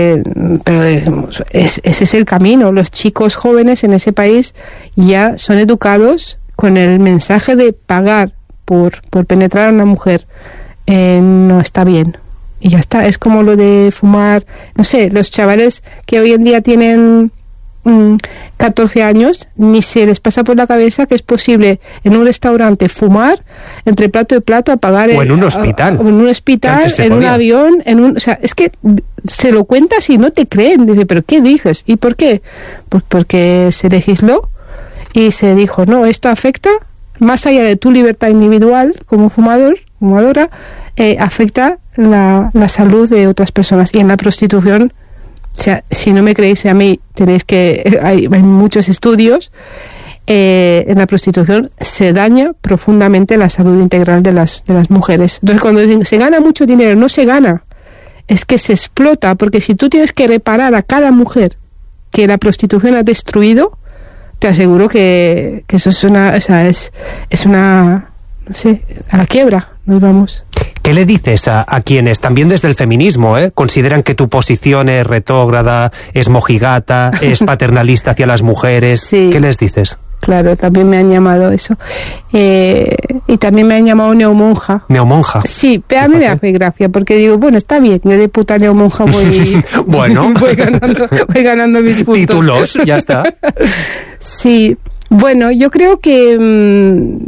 ese es el camino. Los chicos jóvenes en ese país ya son educados con el mensaje de pagar por penetrar a una mujer. No está bien. Y ya está. Es como lo de fumar. No sé, los chavales que hoy en día tienen 14 años, ni se les pasa por la cabeza que es posible en un restaurante fumar entre plato y plato, apagar... O en un hospital. O en un hospital, en un avión, o sea, es que se lo cuentas y no te creen. Dice, ¿pero qué dices? ¿Y por qué? Pues porque se legisló y se dijo, no, esto afecta, más allá de tu libertad individual como fumadora, afecta la salud de otras personas. Y en la prostitución, o sea, si no me creéis a mí, hay muchos estudios, en la prostitución se daña profundamente la salud integral de las mujeres. Entonces, cuando dicen se gana mucho dinero, no se gana, es que se explota, porque si tú tienes que reparar a cada mujer que la prostitución ha destruido, te aseguro que eso es una, no sé, a la quiebra nos vamos. ¿Qué le dices a quienes, también desde el feminismo, consideran que tu posición es retrógrada, es mojigata, es paternalista hacia las mujeres? Sí. ¿Qué les dices? Claro, también me han llamado eso. Y también me han llamado neomonja. ¿Neomonja? Sí, pero a mí me hace gracia, porque digo, bueno, está bien, yo de puta neomonja voy... Bueno. voy ganando mis puntos. Títulos, ya está. Sí, bueno, yo creo que...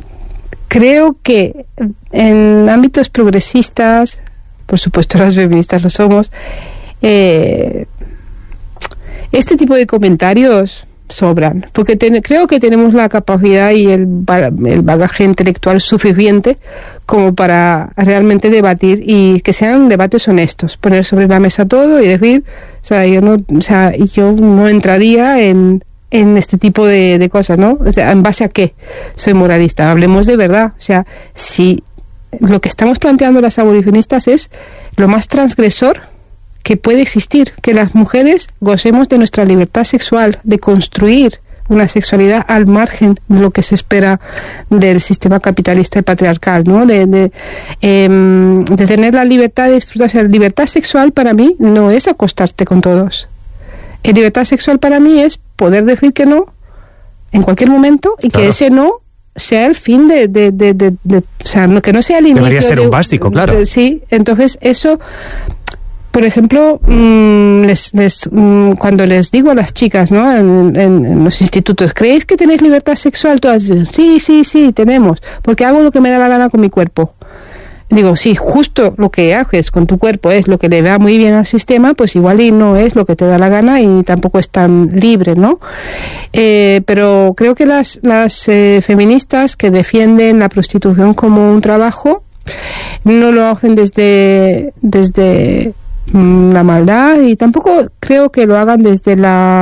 en ámbitos progresistas, por supuesto las feministas lo somos, este tipo de comentarios sobran, porque creo que tenemos la capacidad y el bagaje intelectual suficiente como para realmente debatir, y que sean debates honestos, poner sobre la mesa todo y decir, yo no entraría en este tipo de cosas, ¿no? O sea, ¿en base a qué soy moralista? Hablemos de verdad. O sea, si lo que estamos planteando las abolicionistas es lo más transgresor que puede existir, que las mujeres gocemos de nuestra libertad sexual, de construir una sexualidad al margen de lo que se espera del sistema capitalista y patriarcal, ¿no? De tener la libertad de disfrutar. O sea, libertad sexual para mí no es acostarte con todos. Libertad sexual para mí es poder decir que no en cualquier momento, y que ese no sea el fin o sea, que no sea el inicio. Debería ser un básico, claro. Sí, entonces eso, por ejemplo, cuando les digo a las chicas, ¿no? En los institutos, ¿creéis que tenéis libertad sexual? Todas dicen, sí, tenemos, porque hago lo que me da la gana con mi cuerpo. Digo, si justo lo que haces con tu cuerpo es lo que le va muy bien al sistema, pues igual y no es lo que te da la gana y tampoco es tan libre, ¿no? Pero creo que las feministas que defienden la prostitución como un trabajo no lo hacen desde la maldad, y tampoco creo que lo hagan desde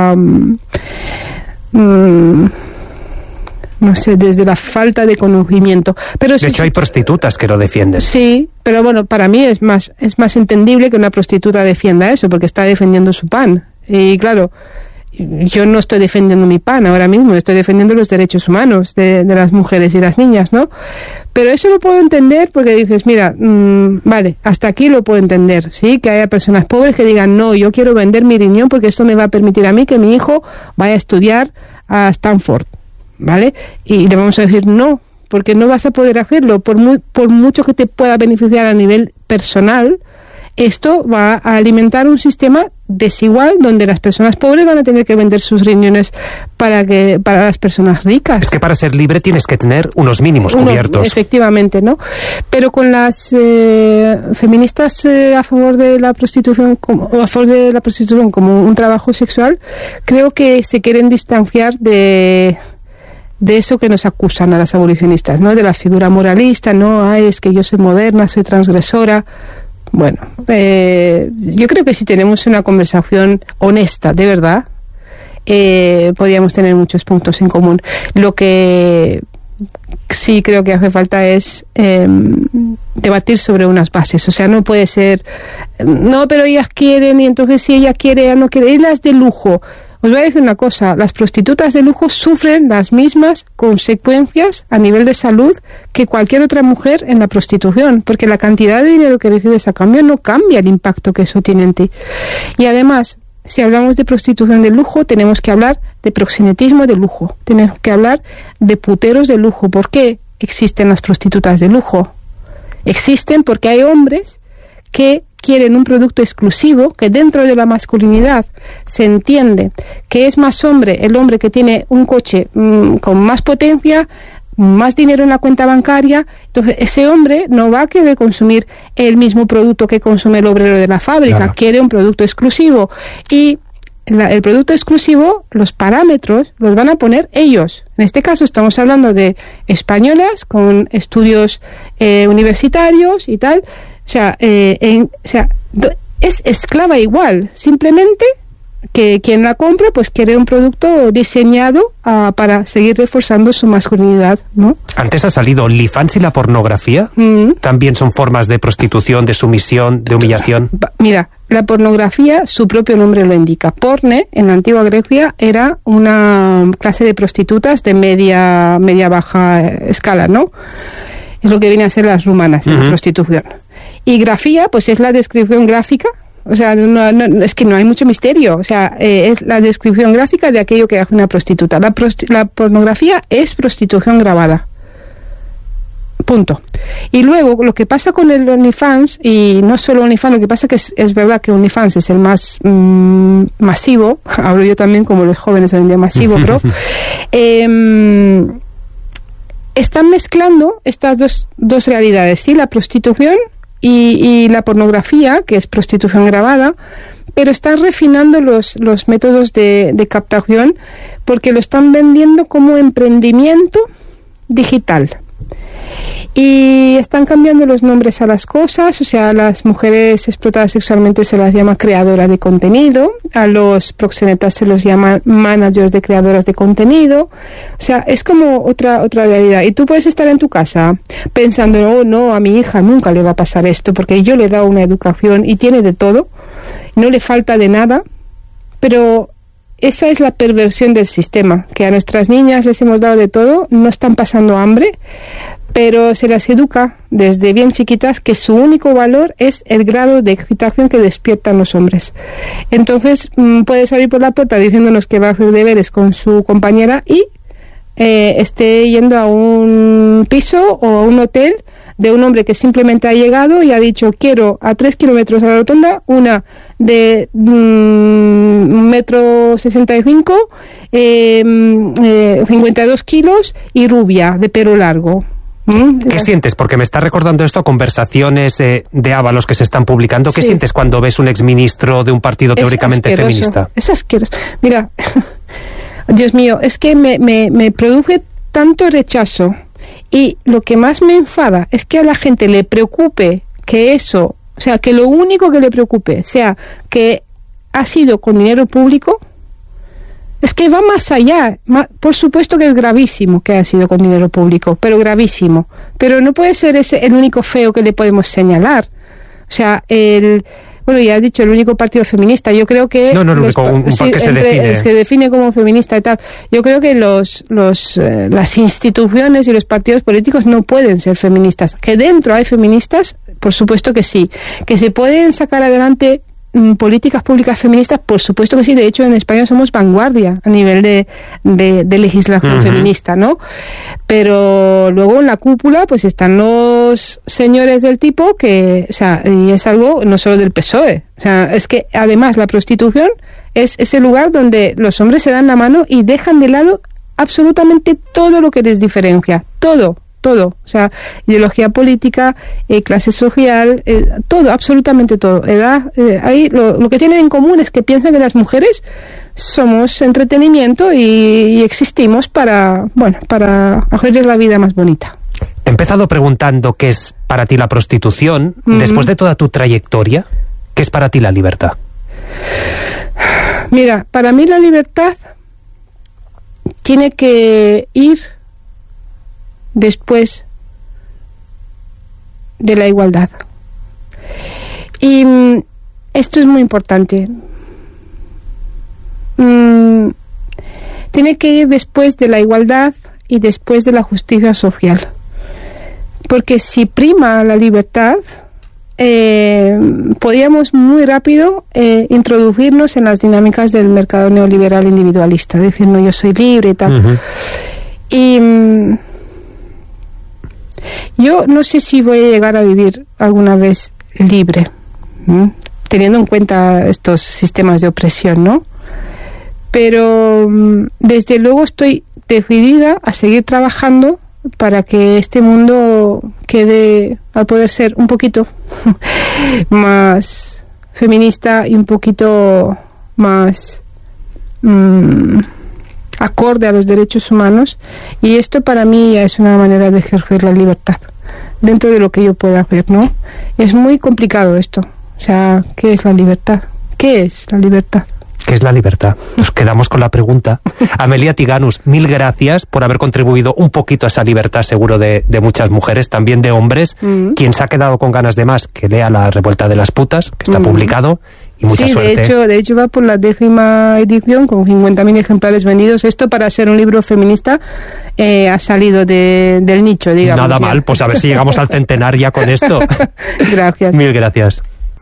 no sé, desde la falta de conocimiento. Pero de hecho, hay prostitutas que lo defienden. Sí, pero bueno, para mí es más entendible que una prostituta defienda eso, porque está defendiendo su pan. Y claro, yo no estoy defendiendo mi pan ahora mismo, estoy defendiendo los derechos humanos de las mujeres y las niñas, ¿no? Pero eso lo puedo entender porque dices, mira, vale, hasta aquí lo puedo entender, ¿sí? Que haya personas pobres que digan, no, yo quiero vender mi riñón porque esto me va a permitir a mí que mi hijo vaya a estudiar a Stanford, ¿vale? Y le vamos a decir, no, porque no vas a poder hacerlo, por mucho que te pueda beneficiar a nivel personal. Esto va a alimentar un sistema desigual donde las personas pobres van a tener que vender sus riñones para las personas ricas. Es que para ser libre tienes que tener unos mínimos cubiertos. Efectivamente, ¿no? Pero con las feministas a favor de la prostitución como un trabajo sexual, creo que se quieren distanciar de eso que nos acusan a las abolicionistas, ¿no? De la figura moralista, ¿no? Ay, es que yo soy moderna, soy transgresora. Bueno, yo creo que si tenemos una conversación honesta, de verdad, podríamos tener muchos puntos en común. Lo que sí creo que hace falta es debatir sobre unas bases. O sea, no puede ser, no, pero ellas quieren y entonces si ella quiere, ella no quiere. Y las de lujo. Os voy a decir una cosa, las prostitutas de lujo sufren las mismas consecuencias a nivel de salud que cualquier otra mujer en la prostitución, porque la cantidad de dinero que recibes a cambio no cambia el impacto que eso tiene en ti. Y además, si hablamos de prostitución de lujo, tenemos que hablar de proxenetismo de lujo, tenemos que hablar de puteros de lujo. ¿Por qué existen las prostitutas de lujo? Existen porque hay hombres que quieren un producto exclusivo, que dentro de la masculinidad se entiende que es más hombre el hombre que tiene un coche con más potencia, más dinero en la cuenta bancaria. Entonces ese hombre no va a querer consumir el mismo producto que consume el obrero de la fábrica, claro. Quiere un producto exclusivo y el producto exclusivo, los parámetros los van a poner ellos. En este caso estamos hablando de españolas con estudios universitarios y tal. O sea, es esclava igual, simplemente que quien la compra pues quiere un producto diseñado para seguir reforzando su masculinidad, ¿no? Antes ha salido OnlyFans y la pornografía. También son formas de prostitución, de sumisión, de humillación. Mira, la pornografía, su propio nombre lo indica. Porne, en la antigua Grecia, era una clase de prostitutas de media-baja escala, ¿no? Es lo que viene a ser las rumanas en la prostitución. Y grafía, pues es la descripción gráfica, o sea, es que no hay mucho misterio, o sea, es la descripción gráfica de aquello que hace una prostituta. La pornografía es prostitución grabada. Punto. Y luego, lo que pasa con el OnlyFans, y no solo OnlyFans, lo que pasa que es verdad que OnlyFans es el más masivo, hablo yo también como los jóvenes hoy en día masivo, pero están mezclando estas dos realidades, ¿sí? La prostitución y la pornografía, que es prostitución grabada, pero están refinando los métodos de captación porque lo están vendiendo como emprendimiento digital. Y están cambiando los nombres a las cosas, o sea, a las mujeres explotadas sexualmente se las llama creadoras de contenido, a los proxenetas se los llama managers de creadoras de contenido, o sea, es como otra realidad. Y tú puedes estar en tu casa pensando, oh, no, a mi hija nunca le va a pasar esto, porque yo le he dado una educación y tiene de todo, no le falta de nada, pero esa es la perversión del sistema, que a nuestras niñas les hemos dado de todo, no están pasando hambre, pero se las educa desde bien chiquitas que su único valor es el grado de excitación que despiertan los hombres. Entonces puede salir por la puerta diciéndonos que va a hacer deberes con su compañera y esté yendo a un piso o a un hotel de un hombre que simplemente ha llegado y ha dicho, quiero a 3 kilómetros a la rotonda una de 1,65 m, 52 kilos y rubia, de pelo largo. ¿Qué sientes? Porque me está recordando esto a conversaciones de Ábalos que se están publicando. ¿Qué sientes cuando ves un exministro de un partido teóricamente feminista? Es asqueroso. Mira, Dios mío, es que me produce tanto rechazo. Y lo que más me enfada es que a la gente le preocupe que eso, o sea, que lo único que le preocupe sea que ha sido con dinero público. Es que va más allá. Por supuesto que es gravísimo que haya sido con dinero público, pero gravísimo. Pero no puede ser ese el único feo que le podemos señalar. O sea, Bueno, ya has dicho, el único partido feminista. Yo creo que... No, el único, un que se define. Se define como feminista y tal. Yo creo que las instituciones y los partidos políticos no pueden ser feministas. Que dentro hay feministas, por supuesto que sí. Que se pueden sacar adelante políticas públicas feministas, por supuesto que sí. De hecho, en España somos vanguardia a nivel de legislación feminista, ¿no? Pero luego en la cúpula pues están los señores del tipo que, o sea, y es algo no solo del PSOE, o sea, es que además la prostitución es ese lugar donde los hombres se dan la mano y dejan de lado absolutamente todo lo que les diferencia, todo, o sea, ideología política, clase social, todo, absolutamente todo. Edad, ahí lo que tienen en común es que piensan que las mujeres somos entretenimiento y existimos para hacerles la vida más bonita. He empezado preguntando qué es para ti la prostitución. Después de toda tu trayectoria, ¿qué es para ti la libertad? Mira, para mí la libertad tiene que ir después de la igualdad. Y esto es muy importante. Tiene que ir después de la igualdad y después de la justicia social. Porque si prima la libertad, podríamos muy rápido introducirnos en las dinámicas del mercado neoliberal individualista, decir, no, yo soy libre y tal. Y yo no sé si voy a llegar a vivir alguna vez libre, teniendo en cuenta estos sistemas de opresión, ¿no? Pero desde luego estoy decidida a seguir trabajando para que este mundo quede, al poder ser, un poquito más feminista y un poquito más acorde a los derechos humanos, y esto para mí ya es una manera de ejercer la libertad dentro de lo que yo pueda hacer, ¿no? Es muy complicado esto, o sea, ¿qué es la libertad? ¿Qué es la libertad? ¿Qué es la libertad? Nos quedamos con la pregunta. Amelia Tiganus, mil gracias por haber contribuido un poquito a esa libertad, seguro, de muchas mujeres, también de hombres. Quien se ha quedado con ganas de más, que lea La Revuelta de las Putas, que está publicado, y mucha suerte. De hecho va por la 10ª edición con 50.000 ejemplares vendidos. Esto, para ser un libro feminista, ha salido del nicho, digamos. Nada mal, pues a ver si llegamos al centenario ya con esto. Gracias. Mil gracias.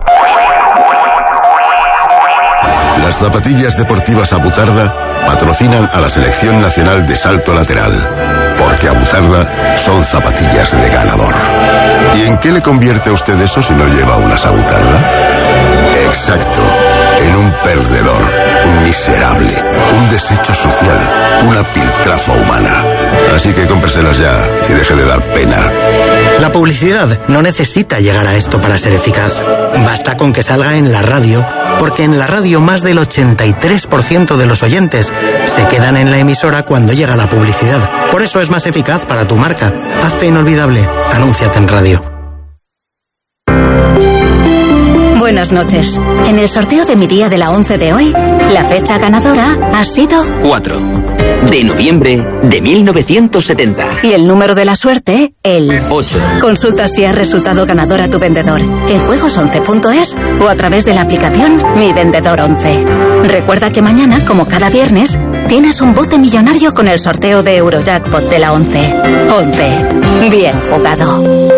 Las zapatillas deportivas Abutarda patrocinan a la Selección Nacional de Salto Lateral, porque Abutarda son zapatillas de ganador. ¿Y en qué le convierte a usted eso si no lleva unas Abutarda? Exacto, en un perdedor, un miserable, un desecho social, una piltrafa humana. Así que cómpreselas ya y deje de dar pena. La publicidad no necesita llegar a esto para ser eficaz. Basta con que salga en la radio, porque en la radio más del 83% de los oyentes se quedan en la emisora cuando llega la publicidad. Por eso es más eficaz para tu marca. Hazte inolvidable. Anúnciate en radio. Buenas noches. En el sorteo de mi día de la 11 de hoy, la fecha ganadora ha sido 4 de noviembre de 1970. Y el número de la suerte, el 8. Consulta si has resultado ganador a tu vendedor en juegos11.es o a través de la aplicación Mi Vendedor 11. Recuerda que mañana, como cada viernes, tienes un bote millonario con el sorteo de Eurojackpot de la 11. 11. Bien jugado.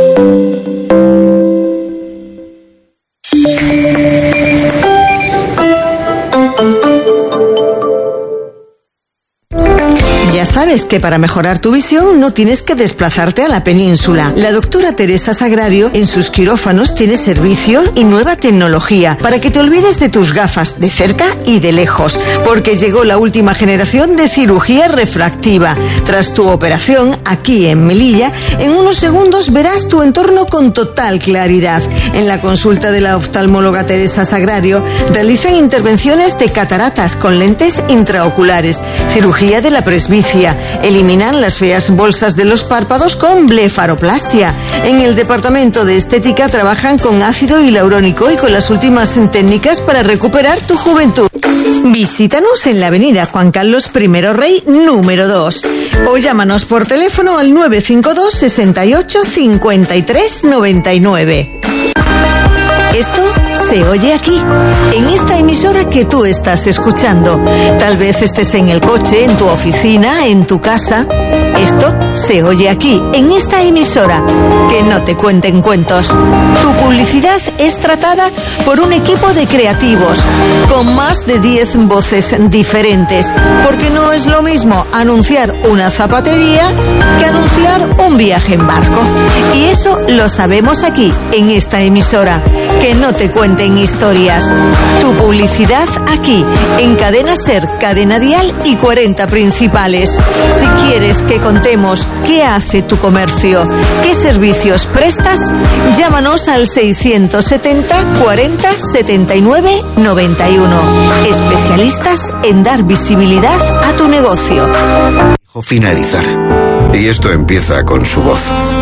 Ya sabes que para mejorar tu visión no tienes que desplazarte a la península. La doctora Teresa Sagrario en sus quirófanos tiene servicio y nueva tecnología para que te olvides de tus gafas de cerca y de lejos, porque llegó la última generación de cirugía refractiva. Tras tu operación, aquí en Melilla, en unos segundos verás tu entorno con total claridad. En la consulta de la oftalmóloga Teresa Sagrario realizan intervenciones de cataratas con lentes intraoculares, cirugía de la presbicia, eliminan las feas bolsas de los párpados con blefaroplastia. En el departamento de estética trabajan con ácido hialurónico y con las últimas técnicas para recuperar tu juventud. Visítanos en la avenida Juan Carlos I Rey número 2 o llámanos por teléfono al 952 68 53 99. Esto se oye aquí, en esta emisora que tú estás escuchando. Tal vez estés en el coche, en tu oficina, en tu casa. Esto se oye aquí, en esta emisora. Que no te cuenten cuentos. Tu publicidad es tratada por un equipo de creativos, con más de 10 voces diferentes. Porque no es lo mismo anunciar una zapatería que anunciar un viaje en barco. Y eso lo sabemos aquí, en esta emisora. Que no te cuenten historias. Tu publicidad aquí, en Cadena Ser, Cadena Dial y 40 Principales. Si quieres que contemos qué hace tu comercio, qué servicios prestas, llámanos al 670 40 79 91. Especialistas en dar visibilidad a tu negocio. Finalizar. Y esto empieza con su voz.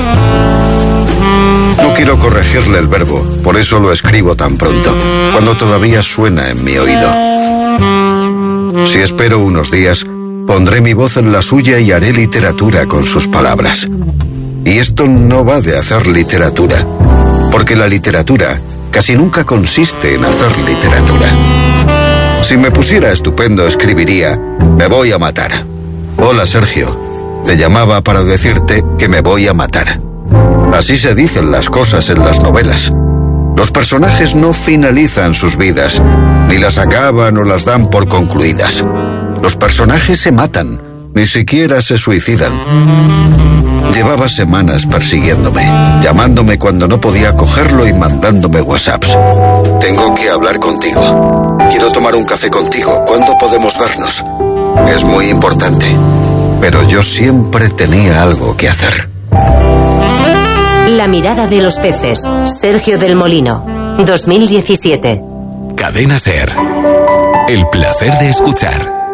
No quiero corregirle el verbo, por eso lo escribo tan pronto, cuando todavía suena en mi oído. Si espero unos días, pondré mi voz en la suya y haré literatura con sus palabras. Y esto no va de hacer literatura, porque la literatura casi nunca consiste en hacer literatura. Si me pusiera estupendo, escribiría: me voy a matar. Hola, Sergio. Te llamaba para decirte que me voy a matar. Así se dicen las cosas en las novelas. Los personajes no finalizan sus vidas, ni las acaban o las dan por concluidas. Los personajes se matan, ni siquiera se suicidan. Llevaba semanas persiguiéndome, llamándome cuando no podía cogerlo y mandándome WhatsApps. Tengo que hablar contigo. Quiero tomar un café contigo. ¿Cuándo podemos vernos? Es muy importante. Pero yo siempre tenía algo que hacer. La mirada de los peces. Sergio del Molino. 2017. Cadena Ser. El placer de escuchar.